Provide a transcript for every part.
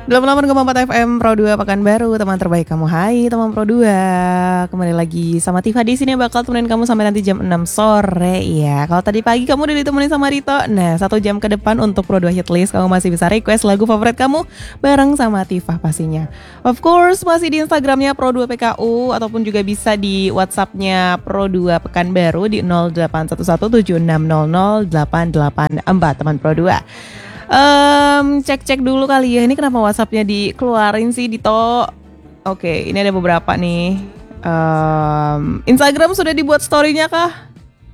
88,4 FM Pro 2 Pekanbaru, teman terbaik kamu. Hai teman Pro 2. Kembali lagi sama Tifa di sini, bakal temenin kamu sampai nanti jam 6 sore ya. Kalau tadi pagi kamu udah ditemenin sama Rito. Nah, 1 jam ke depan untuk Pro 2 Hitlist kamu masih bisa request lagu favorit kamu bareng sama Tifa pastinya. Of course, masih di Instagramnya Pro 2 PKU ataupun juga bisa di WhatsAppnya Pro 2 Pekanbaru di 081176000884 teman Pro 2. Cek dulu kali ya. Ini kenapa WhatsAppnya dikeluarin sih, Dito? Oke, ini ada beberapa nih. Instagram sudah dibuat story-nya kah?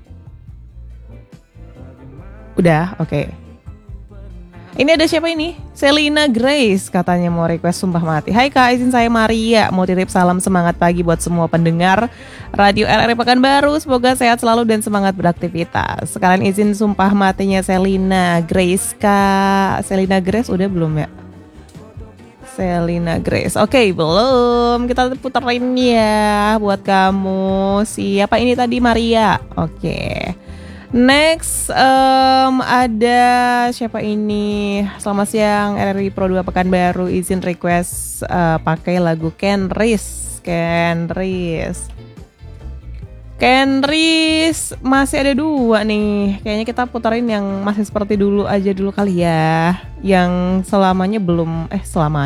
Udah, oke. Ini ada siapa ini? Selina Grace katanya mau request Sumpah Mati. Hai Kak, izin saya Maria mau titip salam semangat pagi buat semua pendengar Radio RRI Pekanbaru. Semoga sehat selalu dan semangat beraktivitas. Sekalian izin Sumpah Matinya Selina Grace. Kak Selina Grace udah belum ya? Selina Grace. Oke, belum. Kita puterin ya buat kamu. Siapa ini tadi? Maria. Oke. Next ada siapa ini? Selamat siang RRI Pro 2 Pekanbaru, izin request pakai lagu Kenris. Masih ada 2 nih. Kayaknya kita puterin yang masih seperti dulu aja dulu kali ya. Yang selamanya belum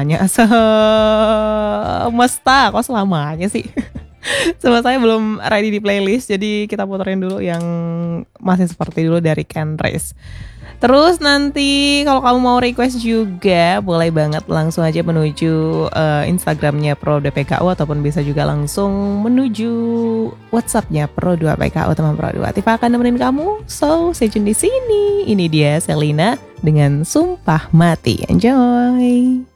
semesta kok selamanya sih. Sama saya belum ready di playlist, jadi kita puterin dulu yang masih seperti dulu dari Kenris. Terus nanti kalau kamu mau request juga boleh banget langsung aja menuju Instagramnya Pro 2 PKU ataupun bisa juga langsung menuju WhatsAppnya Pro 2 PKU teman Pro 2. Tifa akan nemenin kamu, so stay tune di sini. Ini dia Selina dengan Sumpah Mati. Enjoy.